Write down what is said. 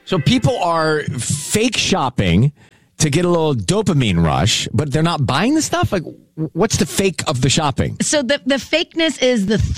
So people are fake shopping to get a little dopamine rush, but they're not buying the stuff? Like, what's the fake of the shopping? So the fakeness is the